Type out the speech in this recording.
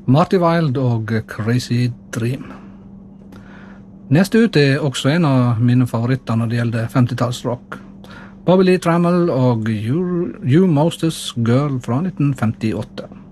Marty Wilde og Crazy Dream. Neste ut også en av mine favoritter når det gjelder 50-tallsrock. Bobby Lee Trammell og You Moses Girl fra 1958.